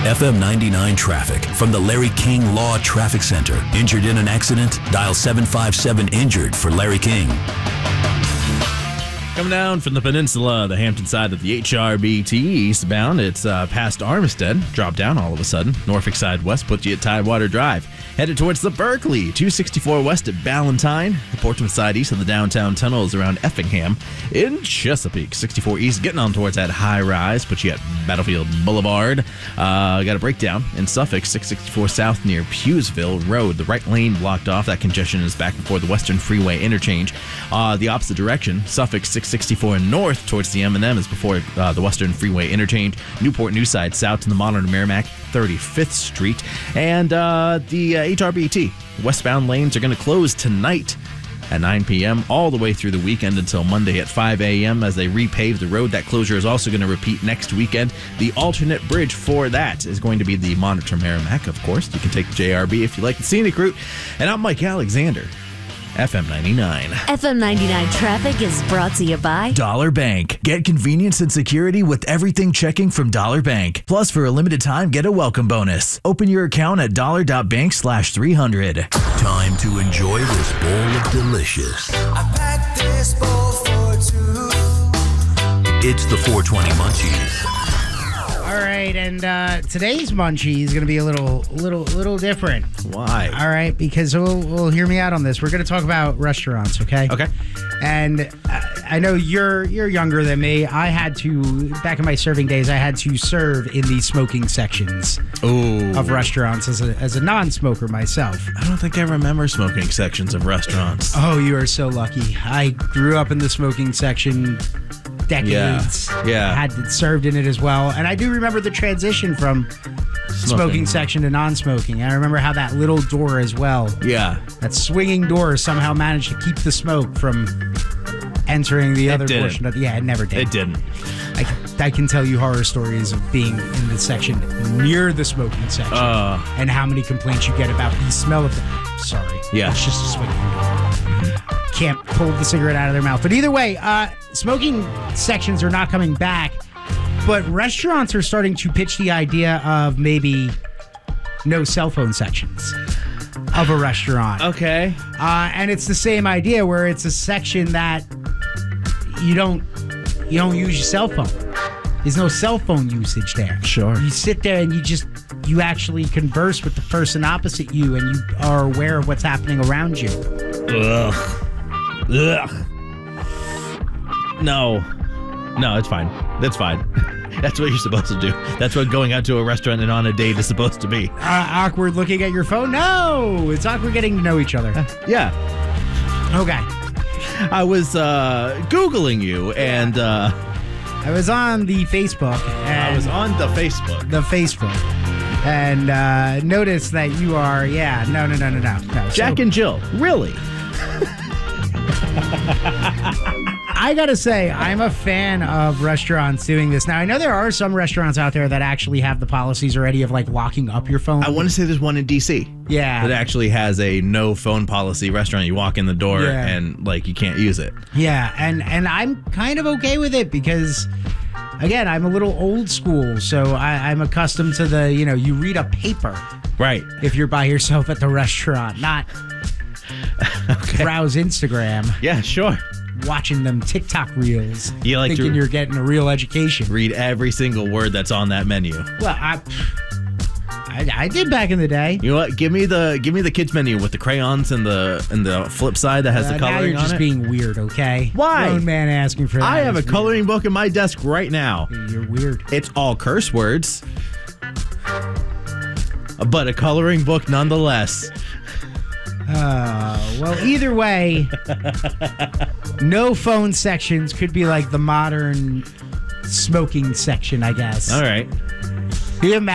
FM 99 traffic from the Larry King Law Traffic Center. Injured in an accident? Dial 757-INJURED for Larry King. Coming down from the peninsula, the Hampton side of the HRBT eastbound, it's past Armistead. Drop down all of a sudden. Norfolk side west puts you at Tidewater Drive. Headed towards the Berkeley, 264 west at Ballantyne. The Portsmouth side east of the downtown tunnel is around Effingham. In Chesapeake, 64 east, getting on towards that high rise, puts you at Battlefield Boulevard. Got a breakdown in Suffolk, 664 south near Pewsville Road. The right lane blocked off. That congestion is back before the Western Freeway interchange. The opposite direction, Suffolk, 664 north towards the M&M is before the Western Freeway interchange. Newport News side south to the Modern Merrimack, 35th Street. And the HRBT westbound lanes are going to close tonight at 9 p.m. all the way through the weekend until Monday at 5 a.m. as they repave the road. That closure is also going to repeat next weekend. The alternate bridge for that is going to be the Monitor Merrimack, of course. You can take the JRB if you like the scenic route. And I'm Mike Alexander, FM 99. FM 99 traffic is brought to you by Dollar Bank. Get convenience and security with everything checking from Dollar Bank. Plus, for a limited time, get a welcome bonus. Open your account at dollar.bank/300. Time to enjoy this bowl of delicious. I packed this bowl for two. It's the 420 Munchies. All right, and today's munchie is going to be a little different. Why? All right, because we'll hear me out on this. We're going to talk about restaurants, okay? Okay. And I know you're younger than me. I had to, back in my serving days, I had to serve in the smoking sections of restaurants as a non-smoker myself. I don't think I remember smoking sections of restaurants. Oh, you are so lucky. I grew up in the smoking section decades. Yeah. Had served in it as well. And I do remember the transition from smoking section to non-smoking. I remember how that little door as well. Yeah. That swinging door somehow managed to keep the smoke from entering the other portion of the... Yeah, it never did. It didn't. I can tell you horror stories of being in the section near the smoking section and how many complaints you get about the smell of the... Sorry. Yeah. It's just a swinging door. Can't pull the cigarette out of their mouth. But either way, smoking sections are not coming back, but restaurants are starting to pitch the idea of maybe no cell phone sections of a restaurant. Okay. And it's the same idea where it's a section that you don't use your cell phone. There's no cell phone usage there. Sure. You sit there and you actually converse with the person opposite you, and you are aware of what's happening around you. Ugh. No, it's fine. That's fine. That's what you're supposed to do. That's what going out to a restaurant and on a date is supposed to be. Awkward looking at your phone? No, it's awkward getting to know each other. Yeah. Okay. I was Googling you, and I was on the Facebook. And The Facebook. And noticed that you are, no. Jack and Jill. Really? I gotta say, I'm a fan of restaurants doing this. Now, I know there are some restaurants out there that actually have the policies already of like locking up your phone. I want to say there's one in D.C. Yeah. That actually has a no phone policy restaurant. You walk in the door and like you can't use it. Yeah, and I'm kind of okay with it because, again, I'm a little old school, so I'm accustomed to the, you read a paper. Right. If you're by yourself at the restaurant, not browse Instagram. Yeah, sure. Watching them TikTok reels, you like thinking you're getting a real education. Read every single word that's on that menu. Well, I did back in the day. You know what? Give me the kids menu with the crayons and the flip side that has the coloring on it. Now you're just being weird, okay? Why? Grown man asking for that. I have a coloring book in my desk right now. You're weird. It's all curse words, but a coloring book nonetheless. Well, either way, no phone sections could be like the modern smoking section, I guess. All right. Can you imagine